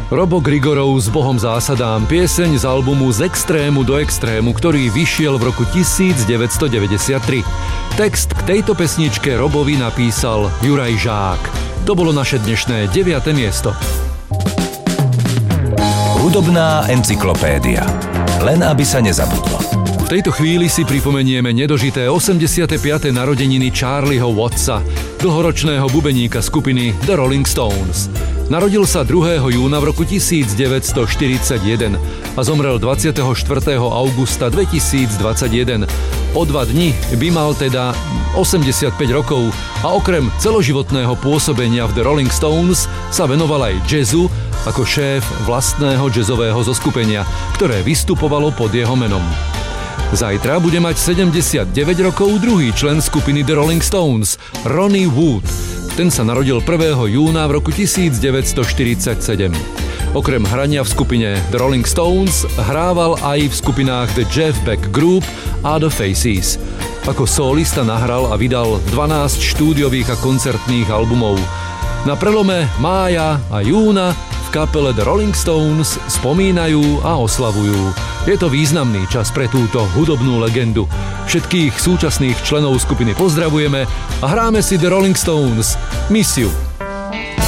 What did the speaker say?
Robo Grigorov s Bohom zásadám, pieseň z albumu Z extrému do extrému, ktorý vyšiel v roku 1993. Text k tejto pesničke Robovi napísal Juraj Žák. To bolo naše dnešné 9. miesto. Hudobná encyklopédia. Len aby sa nezabudlo. V tejto chvíli si pripomenieme nedožité 85. narodeniny Charlieho Wattsa, dlhoročného bubeníka skupiny The Rolling Stones. Narodil sa 2. júna v roku 1941 a zomrel 24. augusta 2021. O 2 dni by mal teda 85 rokov a okrem celoživotného pôsobenia v The Rolling Stones sa venoval aj jazzu ako šéf vlastného jazzového zoskupenia, ktoré vystupovalo pod jeho menom. Zajtra bude mať 79 rokov druhý člen skupiny The Rolling Stones, Ronnie Wood. Ten sa narodil 1. júna v roku 1947. Okrem hrania v skupine The Rolling Stones hrával aj v skupinách The Jeff Beck Group a The Faces. Ako solista nahral a vydal 12 štúdiových a koncertných albumov. Na prelome mája a júna v kapele The Rolling Stones spomínajú a oslavujú. Je to významný čas pre túto hudobnú legendu. Všetkých súčasných členov skupiny pozdravujeme a hráme si The Rolling Stones Miss You.